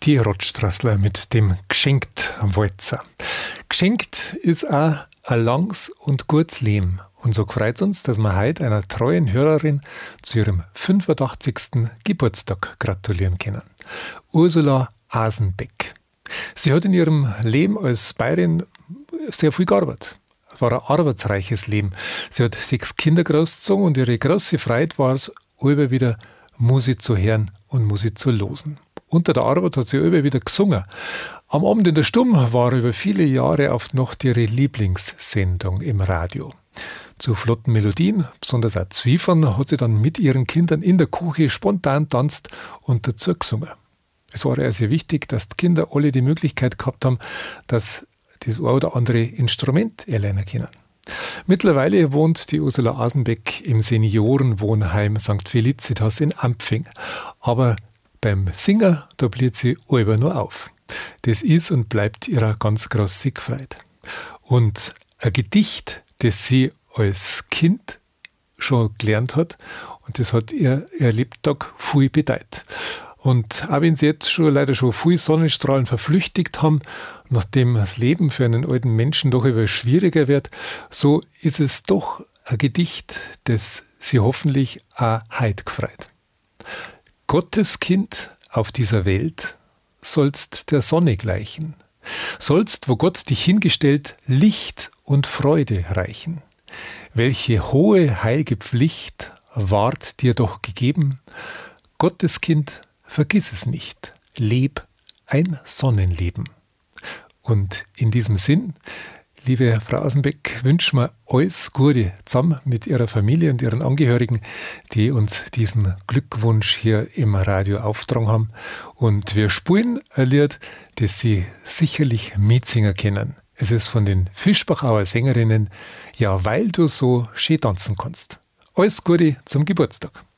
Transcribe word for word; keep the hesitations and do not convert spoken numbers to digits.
Die Rottstraßler mit dem Geschenkt-Walzer. Geschenkt ist auch ein langes und gutes Leben. Und so freut es uns, dass wir heute einer treuen Hörerin zu ihrem fünfundachtzigsten Geburtstag gratulieren können. Ursula Asenbeck. Sie hat in ihrem Leben als Bayerin sehr viel gearbeitet. Es war ein arbeitsreiches Leben. Sie hat sechs Kinder großgezogen und ihre große Freude war es, immer wieder Musik zu hören und Musik zu losen. Unter der Arbeit hat sie immer wieder gesungen. Am Abend in der Stumm war über viele Jahre oft noch ihre Lieblingssendung im Radio. Zu flotten Melodien, besonders auch Zwiefern, hat sie dann mit ihren Kindern in der Küche spontan tanzt und dazu gesungen. Es war ihr sehr wichtig, dass die Kinder alle die Möglichkeit gehabt haben, dass das ein oder andere Instrument erlernen können. Mittlerweile wohnt die Ursula Asenbeck im Seniorenwohnheim Sankt Felicitas in Ampfing. Aber beim Singen, da blieb sie immer nur auf. Das ist und bleibt ihrer ganz große Freude. Und ein Gedicht, das sie als Kind schon gelernt hat, und das hat ihr ihr Lebtag viel bedeutet. Und auch wenn sie jetzt schon leider schon viel Sonnenstrahlen verflüchtigt haben, nachdem das Leben für einen alten Menschen doch immer schwieriger wird, so ist es doch ein Gedicht, das sie hoffentlich auch heute gefreut. Gottes Kind auf dieser Welt sollst der Sonne gleichen, sollst, wo Gott dich hingestellt, Licht und Freude reichen. Welche hohe, heilige Pflicht ward dir doch gegeben, Gottes Kind, vergiss es nicht, leb ein Sonnenleben. Und in diesem Sinn, liebe Frau Asenbeck, wünschen wir alles Gute zusammen mit Ihrer Familie und Ihren Angehörigen, die uns diesen Glückwunsch hier im Radio aufgetragen haben. Und wir spielen ein Lied, das Sie sicherlich mitsingen kennen. Es ist von den Fischbachauer Sängerinnen, ja, weil du so schön tanzen kannst. Alles Gute zum Geburtstag.